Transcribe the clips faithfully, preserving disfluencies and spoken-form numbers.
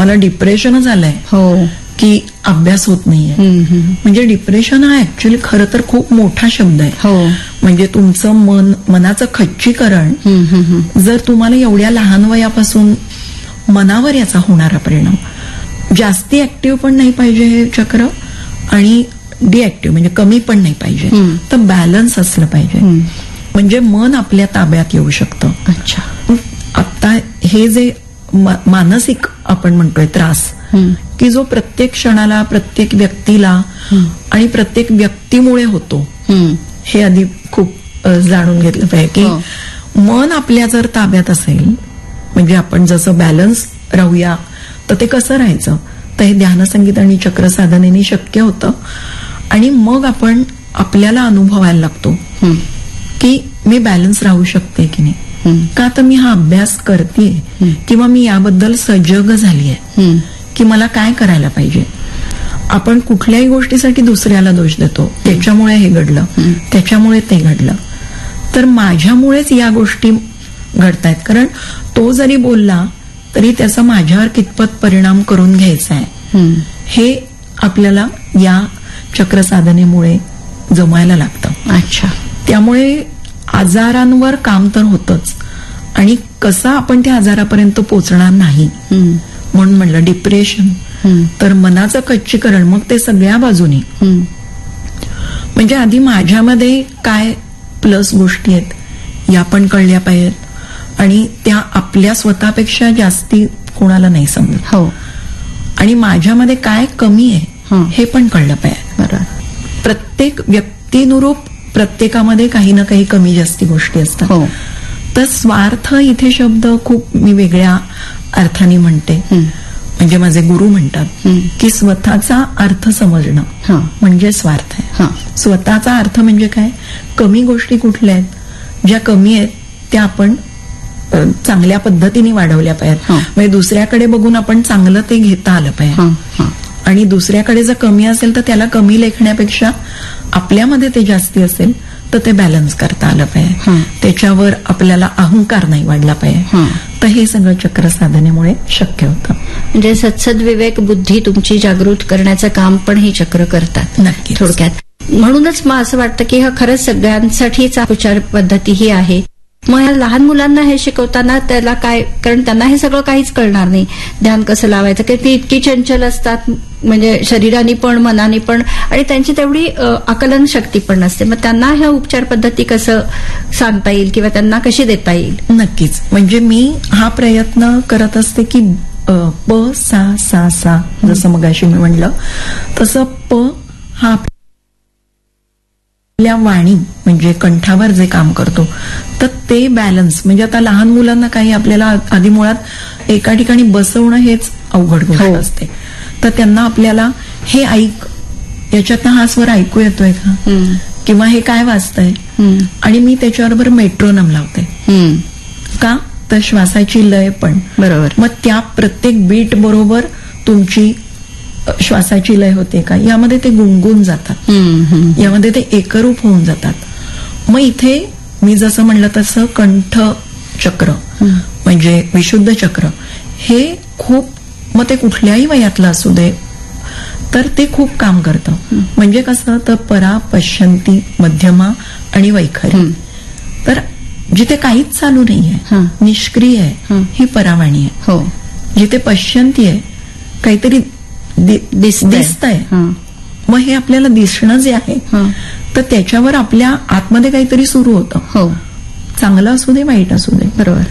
मला डिप्रेशनच आलंय हो की अभ्यास होत नाहीये. म्हणजे डिप्रेशन हा ऍक्च्युअली खरं तर खूप मोठा शब्द आहे. हो म्हणजे तुमचं मन मनाचं खच्चीकरण जर तुम्हाला एवढ्या लहान वयापासून मनावर याचा होणारा परिणाम, जास्ती ऍक्टिव्ह पण नाही पाहिजे हे चक्र आणि डिऍक्टिव्ह म्हणजे कमी पण नाही पाहिजे, तर बॅलन्स असलं पाहिजे. म्हणजे मन आपल्या ताब्यात येऊ शकतं. अच्छा. आता हे जे मानसिक आपण म्हणतोय त्रास की जो प्रत्येक क्षणाला प्रत्येक व्यक्तीला आणि प्रत्येक व्यक्तीमुळे होतो, हे आधी खूप जाणून घेतलं पाहिजे की मन आपल्या जर ताब्यात असेल म्हणजे आपण जसं बॅलन्स राहूया तर ते कसं राहायचं, तर हे ध्यानसंगीत आणि चक्र साधनेने शक्य होतं. आणि मग आपण आपल्याला अनुभवायला लागतो की मी बॅलन्स राहू शकते की नाही, का तर मी हा अभ्यास करतेय किंवा मी याबद्दल सजग झालीय की मला काय करायला पाहिजे. आपण कुठल्याही गोष्टीसाठी दुसऱ्याला दोष देतो, त्याच्यामुळे हे घडलं, त्याच्यामुळे ते घडलं, तर माझ्यामुळेच या गोष्टी घडतायत. कारण तो जरी बोलला तरी त्याचा माझ्यावर कितपत परिणाम करून घ्यायचा आहे हे आपल्याला या चक्र साधनेमुळे जमायला लागतं. अच्छा. त्यामुळे आजारांवर काम तर होतच आणि कसं आपण त्या आजारापर्यंत पोचणार नाही म्हणून म्हणलं डिप्रेशन तर मनाचं कच्चीकरण, मग ते सगळ्या बाजूनी. म्हणजे आधी माझ्यामध्ये काय प्लस गोष्टी आहेत या पण कळल्या पाहिजेत आणि त्या आपल्या स्वतःपेक्षा जास्ती कोणाला नाही समजत. हो. आणि माझ्यामध्ये काय कमी आहे हे पण कळलं पाहिजे. बरोबर. प्रत्येक व्यक्तीनुरूप प्रत्येकामध्ये काही ना काही कमी जास्ती गोष्टी असतात. हो. तर स्वार्थ इथे शब्द खूप मी वेगळ्या अर्थाने म्हणते. म्हणजे माझे गुरु म्हणतात की स्वतःचा अर्थ समजणं म्हणजे स्वार्थ आहे. स्वतःचा अर्थ म्हणजे काय, कमी गोष्टी कुठल्या आहेत, ज्या कमी आहेत त्या आपण चांगल्या पद्धतीने वाढवल्या पाहिजेत. म्हणजे दुसऱ्याकडे बघून आपण चांगलं ते घेता आलं पाहिजे आणि दुसऱ्याकडे जर कमी असेल तर त्याला कमी लेखण्यापेक्षा आपल्यामध्ये ते जास्ती असेल तर ते बॅलन्स करता आलं पाहिजे. त्याच्यावर आपल्याला अहंकार नाही वाढला पाहिजे. तर हे सगळं चक्र साधनेमुळे शक्य होतं. म्हणजे सत्सद विवेक बुद्धी तुमची जागृत करण्याचं काम पण हे चक्र करतात. नक्की. थोडक्यात म्हणूनच मला असं वाटतं की हा खरंच सगळ्यांसाठीच उपचार पद्धती ही आहे. मग ह्या लहान मुलांना हे शिकवताना त्याला काय, कारण त्यांना हे सगळं काहीच कळणार नाही, ध्यान कसं लावायचं, की ती इतकी चंचल असतात म्हणजे शरीराने पण मनाने पण, आणि त्यांची तेवढी आकलन शक्ती पण नसते. मग त्यांना ह्या उपचार पद्धती कसं सांगता येईल किंवा त्यांना कशी देता येईल? नक्कीच. म्हणजे मी हा प्रयत्न करत असते की प सा सा सा जसं मगाशी मी म्हणलं तसं प हा आपल्या वाणी म्हणजे कंठावर जे काम करतो तर ते बॅलन्स. म्हणजे आता लहान मुलांना काही आपल्याला आधी मुळात एका ठिकाणी बसवणं हेच अवघड गोष्ट असते. तर त्यांना आपल्याला हे ऐक, याच्यातनं हा स्वर ऐकू येतोय का, किंवा हे काय वाचतंय, आणि मी त्याच्याबरोबर मेट्रोनम लावते. का तर श्वासाची लय पण बरोबर, मग त्या प्रत्येक बीट बरोबर तुमची श्वासाची लय होते का, यामध्ये ते गुणगुण जातात, यामध्ये ते एकरूप होऊन जातात. मग इथे मी जसं म्हणलं तसं कंठ चक्र म्हणजे विशुद्ध चक्र हे खूप, मग ते कुठल्याही वयातलं असू दे तर ते खूप काम करतं. म्हणजे कसं तर परा, पश्यंती, मध्यमा आणि वैखरी. तर जिथे काहीच चालू नाहीये, निष्क्रिय आहे, ही परावाणी आहे. जिथे पश्यंती आहे, काहीतरी दिसतंय, मग हे आपल्याला दिसणं जे आहे तर त्याच्यावर आपल्या आतमध्ये काहीतरी सुरू होतं, चांगलं असू दे वाईट असू दे. बरोबर.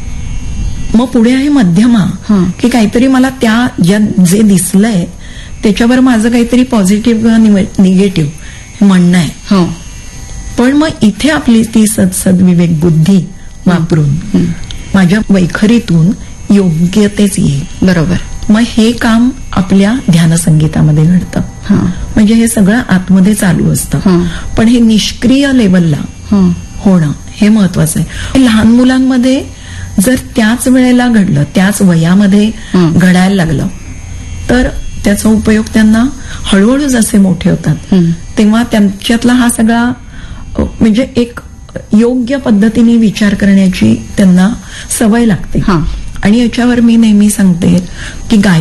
मग पुढे आहे मध्यमा, की काहीतरी मला त्या जे दिसलंय त्याच्यावर माझं काहीतरी पॉझिटिव्ह किंवा निगेटिव्ह म्हणणं आहे. पण मग इथे आपली ती सत्सद विवेक बुद्धी वापरून माझ्या वैखरीतून योग्य तेच येईल. बरोबर. मग हे काम आपल्या ध्यानसंगीतामध्ये घडतं. म्हणजे हे सगळं आतमध्ये चालू असतं, पण हे निष्क्रिय लेवलला होणं हे महत्वाचं आहे. लहान मुलांमध्ये जर त्याच वेळेला घडलं, त्याच वयामध्ये घडायला लागलं तर त्याचा उपयोग त्यांना हळूहळू जसे मोठे होतात तेव्हा त्यांच्यातला हा सगळा म्हणजे एक योग्य पद्धतीने विचार करण्याची त्यांना सवय लागते. आणि याच्यावर मी नेहमी सांगते की